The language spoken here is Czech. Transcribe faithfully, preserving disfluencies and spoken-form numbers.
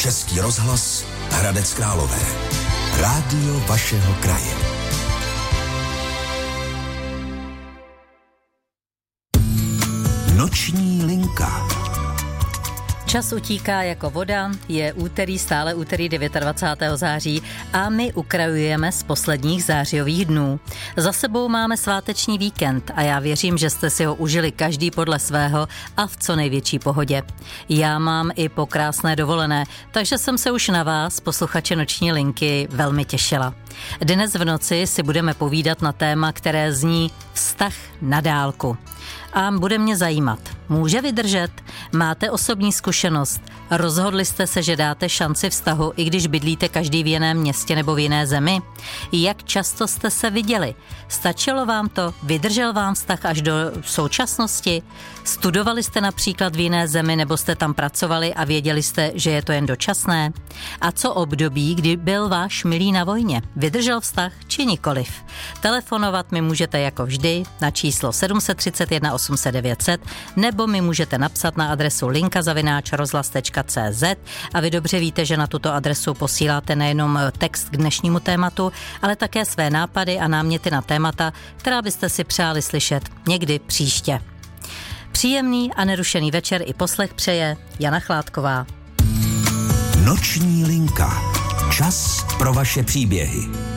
Český rozhlas Hradec Králové. Rádio vašeho kraje. Noční linka. Čas utíká jako voda, je úterý, stále úterý dvacátého devátého září a my ukrajujeme z posledních zářijových dnů. Za sebou máme sváteční víkend a já věřím, že jste si ho užili každý podle svého a v co největší pohodě. Já mám i po krásné dovolené, takže jsem se už na vás, posluchače Noční linky, velmi těšila. Dnes v noci si budeme povídat na téma, které zní vztah na dálku. A bude mě zajímat, může vydržet? Máte osobní zkušenost? Rozhodli jste se, že dáte šanci vztahu, i když bydlíte každý v jiném městě nebo v jiné zemi? Jak často jste se viděli? Stačilo vám to? Vydržel vám vztah až do současnosti? Studovali jste například v jiné zemi nebo jste tam pracovali a věděli jste, že je to jen dočasné? A co období, kdy byl váš milý na vojně? Vydržel vztah či nikoliv? Telefonovat mi můžete jako vždy na číslo sedm set třicet jedna osm set devět set nebo mi můžete napsat na adresu linka zavináč rozhlas tečka cé zet a vy dobře víte, že na tuto adresu posíláte nejenom text k dnešnímu tématu, ale také své nápady a náměty na témata, která byste si přáli slyšet někdy příště. Příjemný a nerušený večer i poslech přeje Jana Chládková. Noční linka. Čas pro vaše příběhy.